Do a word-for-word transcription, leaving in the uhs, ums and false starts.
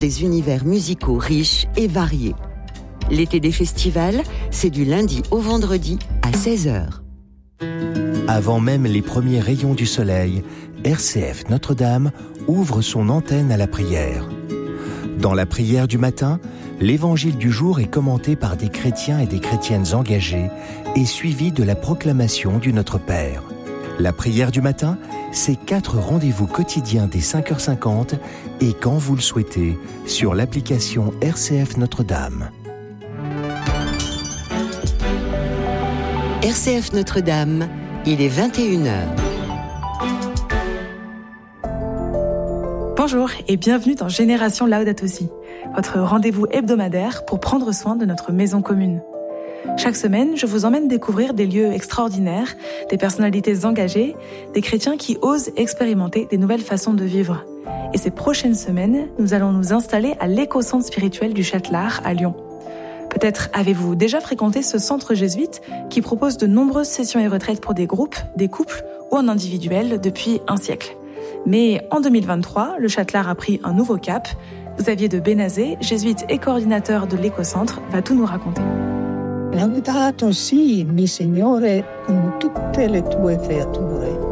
Des univers musicaux riches et variés. L'été des festivals, c'est du lundi au vendredi à seize heures. Avant même les premiers rayons du soleil, R C F Notre-Dame ouvre son antenne à la prière. Dans la prière du matin, l'évangile du jour est commenté par des chrétiens et des chrétiennes engagés et suivi de la proclamation du Notre Père. La prière du matin, c'est quatre rendez-vous quotidiens dès cinq heures cinquante et quand vous le souhaitez, sur l'application R C F Notre-Dame. R C F Notre-Dame, il est vingt et une heures. Bonjour et bienvenue dans Génération Laudato Si, votre rendez-vous hebdomadaire pour prendre soin de notre maison commune. Chaque semaine, je vous emmène découvrir des lieux extraordinaires, des personnalités engagées, des chrétiens qui osent expérimenter des nouvelles façons de vivre. Et ces prochaines semaines, nous allons nous installer à l'éco-centre spirituel du Châtelard à Lyon. Peut-être avez-vous déjà fréquenté ce centre jésuite qui propose de nombreuses sessions et retraites pour des groupes, des couples ou en individuel depuis un siècle. Mais en deux mille vingt-trois, le Châtelard a pris un nouveau cap. Xavier de Benazé, jésuite et coordinateur de l'éco-centre, va tout nous raconter. Laudato si, mi Signore, con tutte le tue creature.